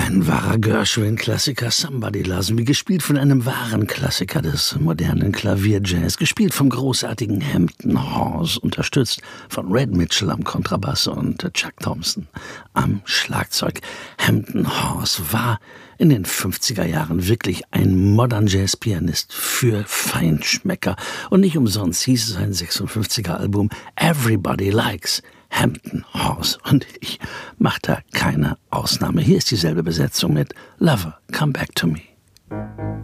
Ein wahrer Gershwin-Klassiker, Somebody Loves Me, gespielt von einem wahren Klassiker des modernen Klavierjazz, gespielt vom großartigen Hampton Hawes, unterstützt von Red Mitchell am Kontrabass und Chuck Thompson am Schlagzeug. Hampton Hawes war in den 50er Jahren wirklich ein Modern Jazz-Pianist für Feinschmecker. Und nicht umsonst hieß sein 56er Album Everybody Likes Hampton Hawes. Und ich mache da keine Ausnahme. Hier ist dieselbe Besetzung mit Lover, Come Back to Me.